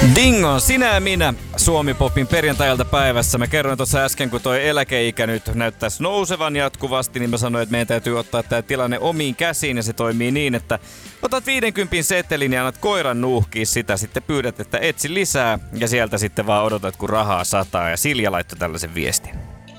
Dingon, sinä ja minä Suomi-popin perjantailta päivässä. Mä kerroin tuossa äsken, kun toi eläkeikä nyt näyttäisi nousevan jatkuvasti, niin mä sanoin, että meidän täytyy ottaa tää tilanne omiin käsiin, ja se toimii niin, että otat 50 setelin ja annat koiran nuuhkia sitä, sitten pyydät, että etsi lisää, ja sieltä sitten vaan odotat, kun rahaa sataa, ja Silja laittoi tällaisen viestin.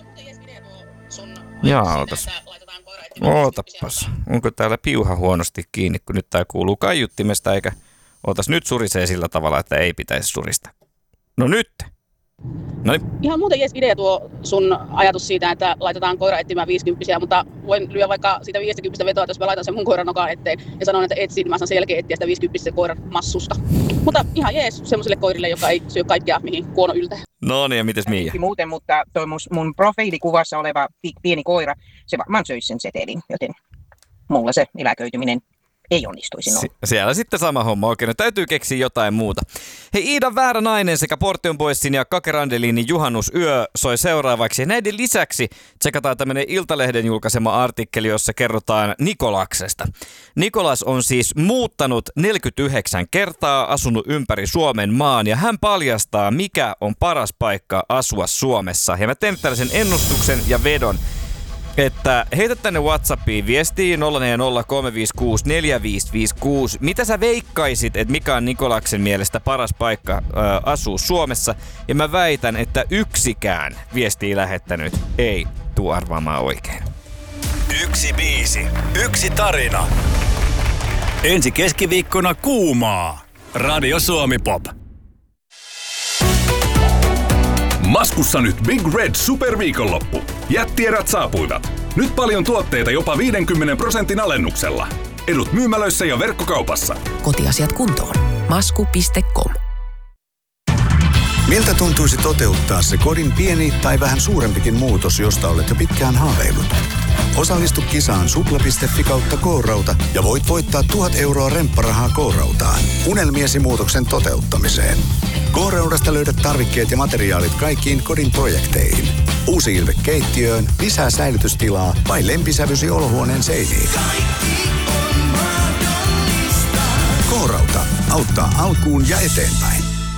Jaa, ootapas. Onko täällä piuha huonosti kiinni, kun nyt tää kuuluu kaiuttimesta, eikä ootas nyt surisee sillä tavalla, että ei pitäisi surista. No nyt! Noniin. Ihan muuten jees idea tuo sun ajatus siitä, että laitetaan koira etsimään 50, mutta voin lyödä vaikka siitä 50 vetoa, jos mä laitan sen mun koiran nokaan eteen ja sanon, että etsin, mä saan sen jälkeen etsiä sitä 50 koiran massusta. Mutta ihan jees semmoiselle koirille, joka ei syö kaikkea, mihin kuono yltää. No niin, ja mites Miia? Muuten, mutta toi mun profiilikuvassa oleva pieni koira, se varmaan söisi sen setelin, joten mulla se eläköityminen ei onnistuisi noin. Siellä sitten sama homma. Oikein, no täytyy keksiä jotain muuta. Hei, Iidan väärä nainen sekä Portion Boysin ja Kake Randelinin Juhannusyö soi seuraavaksi. Ja näiden lisäksi tsekataan tämmöinen Iltalehden julkaisema artikkeli, jossa kerrotaan Nikolaksesta. Nikolas on siis muuttanut 49 kertaa, asunut ympäri Suomen maan, ja hän paljastaa, mikä on paras paikka asua Suomessa. Ja mä teen tällaisen ennustuksen ja vedon, että heitä tänne WhatsAppiin viestiin 0403564556. Mitä sä veikkaisit, että mikä on Nikolaksen mielestä paras paikka asua Suomessa? Ja mä väitän, että yksikään viestiä lähettänyt ei tuu arvaamaan oikein. Yksi biisi, yksi tarina. Ensi keskiviikkona kuumaa. Radio Suomi Pop. Maskussa nyt Big Red Superviikonloppu. Jättierät saapuivat. Nyt paljon tuotteita jopa 50% alennuksella. Edut myymälöissä ja verkkokaupassa. Kotiasiat kuntoon. Masku.com. Miltä tuntuisi toteuttaa se kodin pieni tai vähän suurempikin muutos, josta olet jo pitkään haaveillut? Osallistu kisaan supla.fi kautta K-rauta ja voit voittaa 1000 euroa rempparahaa K-rautaan unelmiesi muutoksen toteuttamiseen. K-raudasta löydät tarvikkeet ja materiaalit kaikkiin kodin projekteihin. Uusi ilme keittiöön, lisää säilytystilaa vai lempisävysi olohuoneen seiniin. K-rauta auttaa alkuun ja eteenpäin.